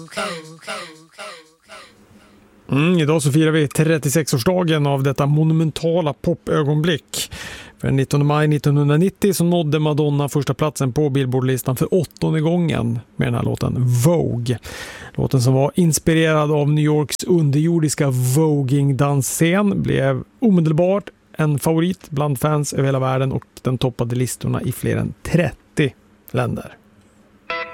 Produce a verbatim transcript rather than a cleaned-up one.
Mm, idag så firar vi trettiosex-årsdagen av detta monumentala popögonblick. För den nittonde maj nittonhundranittio så nådde Madonna första platsen på Billboardlistan för åttonde gången med den här låten Vogue. Låten som var inspirerad av New Yorks underjordiska voguing-dansscen blev omedelbart en favorit bland fans över hela världen och den toppade listorna i fler än trettio länder.